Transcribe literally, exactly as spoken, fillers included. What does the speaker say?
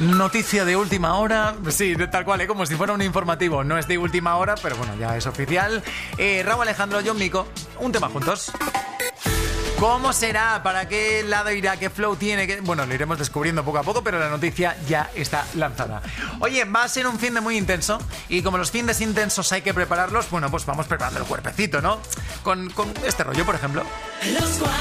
Noticia de última hora, sí, tal cual, ¿eh? Como si fuera un informativo. No es de última hora, pero bueno, ya es oficial. Eh, Rauw Alejandro, Jon Mico, un tema juntos. ¿Cómo será? ¿Para qué lado irá? ¿Qué flow tiene? ¿Qué... Bueno, lo iremos descubriendo poco a poco, pero la noticia ya está lanzada. Oye, va a ser un fin de muy intenso y como los fines intensos hay que prepararlos, bueno, pues vamos preparando el cuerpecito, ¿no? Con, con este rollo, por ejemplo. Los